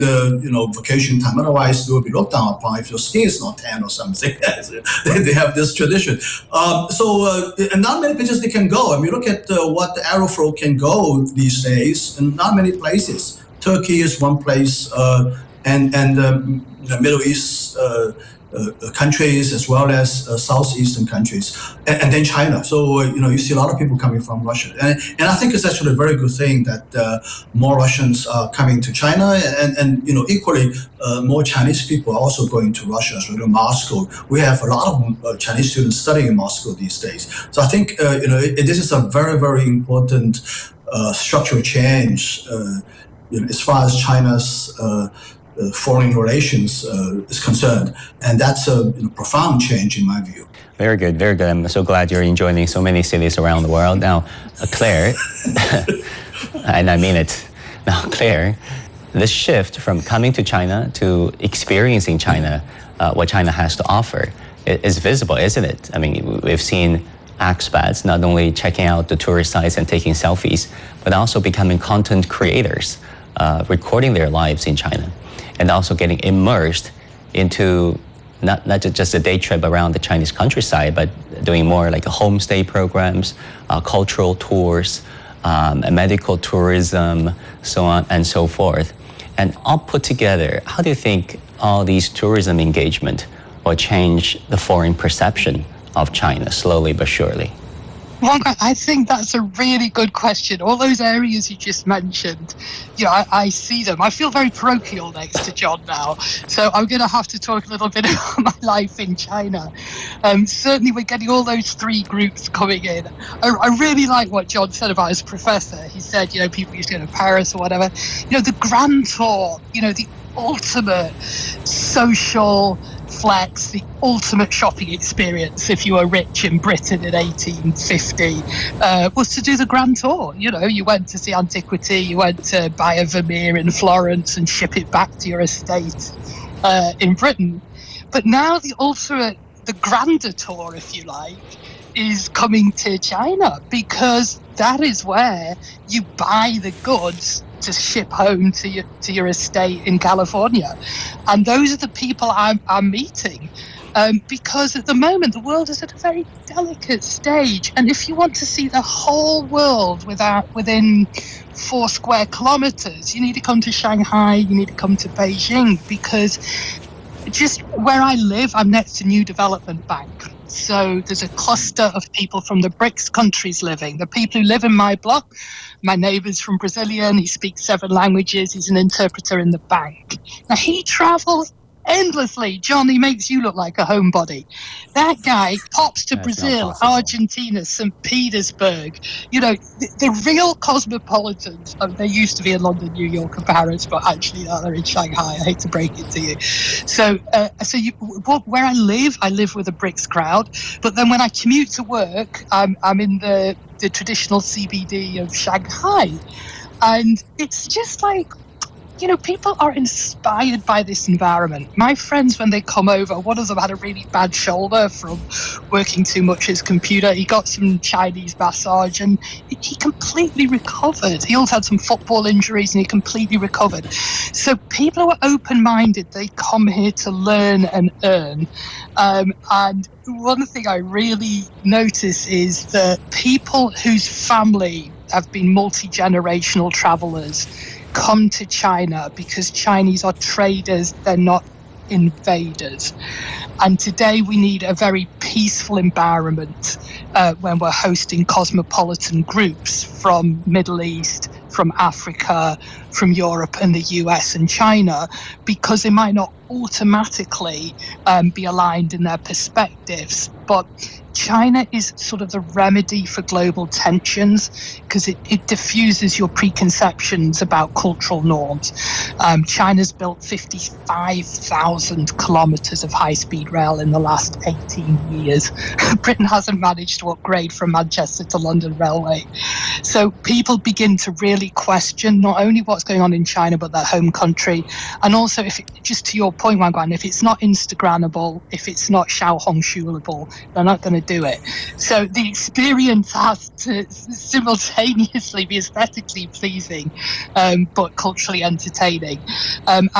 the vacation time. Otherwise, you will be looked down upon if your skin is not tan or something. They have this tradition. And not many places they can go. I mean, look at what the Aeroflot can go these days, and not many places. Turkey is one place, and the Middle East countries as well as southeastern countries, and then China. So you see a lot of people coming from Russia, and I think it's actually a very good thing that more Russians are coming to China, and equally more Chinese people are also going to Russia, so to Moscow. We have a lot of Chinese students studying in Moscow these days. So I think this is a very, very important structural change as far as China's foreign relations is concerned, and that's a profound change in my view. Very good, very good. I'm so glad you're enjoying so many cities around the world. Now, Claire, and I mean it. Now, Claire, this shift from coming to China to experiencing China, what China has to offer, is visible, isn't it? I mean, we've seen expats not only checking out the tourist sites and taking selfies, but also becoming content creators, recording their lives in China, and also getting immersed into not just a day trip around the Chinese countryside, but doing more like homestay programs, cultural tours, medical tourism, so on and so forth. And all put together, how do you think all these tourism engagement will change the foreign perception of China slowly but surely? Well, I think that's a really good question. All those areas you just mentioned, I see them. I feel very parochial next to John now, so I'm going to have to talk a little bit about my life in China. Certainly, we're getting all those three groups coming in. I really like what John said about his professor. He said, people used to go to Paris or whatever. The Grand Tour, the ultimate social flex, the ultimate shopping experience if you were rich in Britain in 1850 was to do the Grand Tour. You went to see antiquity, you went to buy a Vermeer in Florence and ship it back to your estate in Britain. But now the grander tour, if you like, is coming to China, because that is where you buy the goods to ship home to your estate in California. And those are the people I'm meeting, because at the moment the world is at a very delicate stage, and if you want to see the whole world within 4 square kilometers, you need to come to Shanghai, you need to come to Beijing, because just where I live, I'm next to New Development Bank. So there's a cluster of people from the BRICS countries living. The people who live in my block, my neighbour's from Brazilian, he speaks 7 languages, he's an interpreter in the bank. Now, he travels endlessly. John, he makes you look like a homebody. That guy pops to Brazil, Argentina, St. Petersburg. The real cosmopolitans, they used to be in London, New York and Paris, but actually now they're in Shanghai. I hate to break it to you. So where I live with a BRICS crowd, but then when I commute to work, I'm in the traditional CBD of Shanghai. And it's just like, people are inspired by this environment. My friends, when they come over, one of them had a really bad shoulder from working too much his computer. He got some Chinese massage and he completely recovered. He also had some football injuries and he completely recovered. So people who are open-minded, they come here to learn and earn. And one thing I really notice is that people whose family have been multi-generational travelers come to China because Chinese are traders, they're not invaders. And today we need a very peaceful environment when we're hosting cosmopolitan groups from Middle East, from Africa, from Europe and the US and China, because they might not automatically be aligned in their perspectives. But China is sort of the remedy for global tensions, because it diffuses your preconceptions about cultural norms. China's built 55,000 kilometers of high-speed rail in the last 18 years. Britain hasn't managed to upgrade from Manchester to London Railway. So people begin to really question not only what's going on in China, but their home country. And also, just to your point, Wang Guan, if it's not Instagrammable, if it's not Xiaohongshuable, they're not going to do it. So the experience has to simultaneously be aesthetically pleasing, but culturally entertaining.